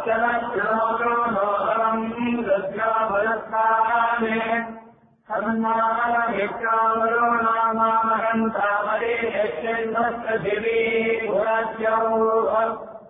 चलच्चलो नोहरम् दद्याभयस्ताने हनुमानमित्रावरो नामामहन्तामरे यश्चन्द्रस्य दिवी पुराज्यौ